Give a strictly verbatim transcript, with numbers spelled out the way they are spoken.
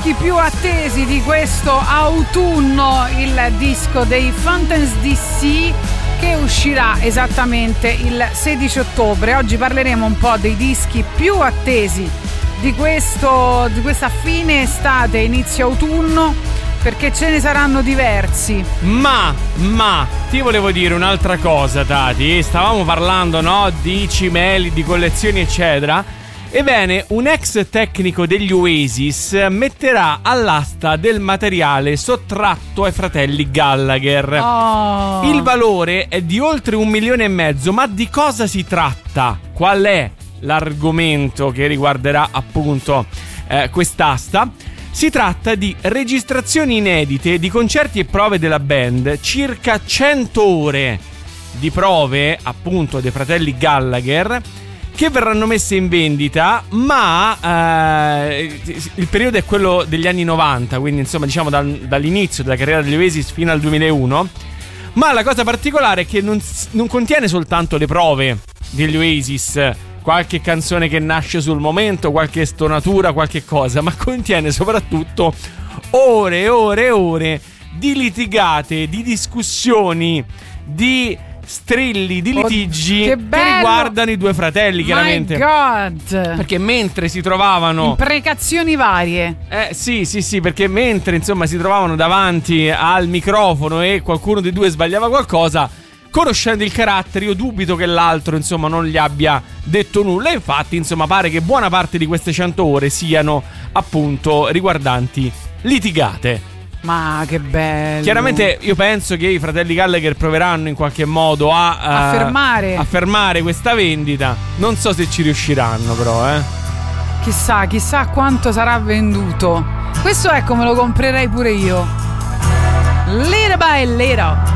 dischi più attesi di questo autunno, il disco dei Fountains D C che uscirà esattamente il sedici ottobre. Oggi parleremo un po' dei dischi più attesi di questo di questa fine estate, inizio autunno, perché ce ne saranno diversi. Ma, ma, ti volevo dire un'altra cosa, Tati. Stavamo parlando, no, di cimeli, di collezioni, eccetera. Ebbene, un ex tecnico degli Oasis metterà all'asta del materiale sottratto ai fratelli Gallagher. Oh. Il valore è di oltre un milione e mezzo, ma di cosa si tratta? Qual è l'argomento che riguarderà appunto eh, quest'asta? Si tratta di registrazioni inedite di concerti e prove della band, circa cento ore di prove appunto dei fratelli Gallagher, che verranno messe in vendita, ma eh, il periodo è quello degli anni novanta, quindi insomma diciamo dal, dall'inizio della carriera degli Oasis fino al duemilauno. Ma la cosa particolare è che non, non contiene soltanto le prove degli Oasis, qualche canzone che nasce sul momento, qualche stonatura, qualche cosa, ma contiene soprattutto ore e ore e ore di litigate, di discussioni, di strilli, di litigi oh, che, che riguardano i due fratelli, chiaramente. My God! Perché mentre si trovavano imprecazioni varie. Eh sì, sì, sì, perché mentre insomma si trovavano davanti al microfono e qualcuno dei due sbagliava qualcosa, conoscendo il carattere, io dubito che l'altro insomma non gli abbia detto nulla. E infatti insomma pare che buona parte di queste cento ore siano appunto riguardanti litigate. Ma che bello. Chiaramente io penso che i fratelli Gallagher proveranno in qualche modo a, a, a fermare a fermare questa vendita. Non so se ci riusciranno però, eh. Chissà, chissà quanto sarà venduto. Questo ecco me lo comprerei pure io. Little by little.